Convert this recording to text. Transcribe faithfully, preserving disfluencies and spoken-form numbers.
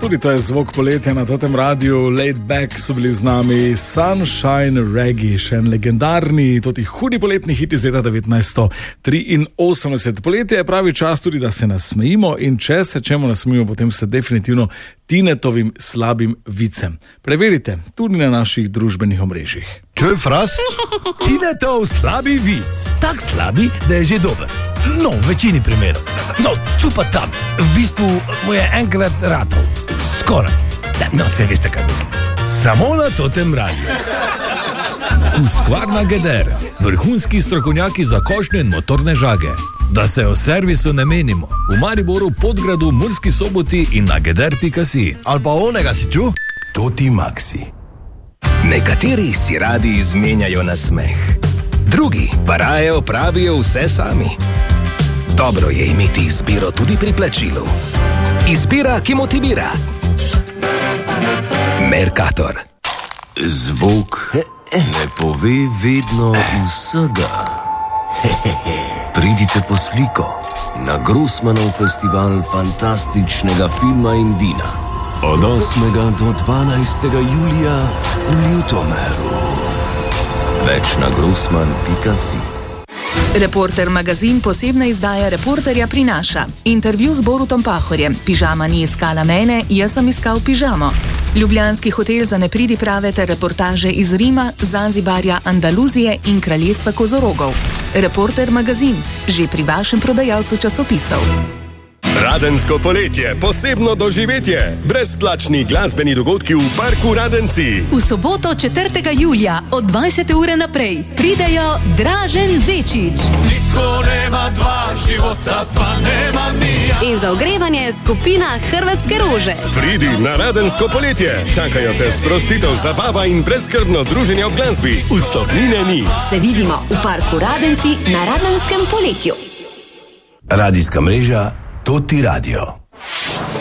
tudi to je zvok poletja na totem radiju. Laid Back so bili z nami, Sunshine Reggae, še en legendarni, toti hudi poletni hit iz leta devetnajststo triinosemdeset. Poletje je pravi čas tudi, da se nasmejimo in če se čemu nasmejimo, potem se definitivno Tinetovim slabim vicem. Preverite tudi na naših družbenih omrežjih. Čuj, fras? Tinetov slabi vic. Tak slabi, da je že dober. No, v večini primerov. No, tu pa tam. V bistvu mu je enkrat ratov. Skoraj. No, se veste, kaj mislim. Samo na totem radiju. Husqvarna Geder. Vrhunski strokovnjaki za košnje in motorne žage. Da se o servisu ne menimo. V Mariboru, Podgradu, Murski Soboti in na geder pika si. Ali pa onega si ču? Toti Maxi. Nekateri si radi izmenjajo na smeh, drugi pa raje opravijo vse sami. Dobro je imeti izbiro tudi pri plačilu. Izbira, ki motivira. Mercator. Zvok ne pove vedno vsega. Pridite po sliko na Grossmanov festival fantastičnega filma in vina. Od osmega do dvanajstega julija v Ljutomeru. Več na grossman pika si. Reporter magazin posebna izdaja Reporterja prinaša intervju z Borutom Pahorjem. Pižama ni iskala mene, jaz sem iskal pižamo. Ljubljanski hotel za nepridi prave ter reportaže iz Rima, Zanzibarja, Andaluzije in kraljestva kozorogov. Reporter magazin, že pri vašem prodajalcu časopisov. Radensko poletje, posebno doživetje. Brezplačni glasbeni dogodki v parku Radenci. V soboto četrtega julija od dvajsete ure naprej pridejo Dražen Zečič. Niko nema dva života, pa nema mija. In za ogrevanje skupina Hrvatske rože. Pridi na Radensko poletje. Čakajo te sprostitev, zabava in brezskrbno druženje ob glasbi. Vstopnine ni. Se vidimo v parku Radenci na Radenskem poletju. Radijska mreža Toti Radio.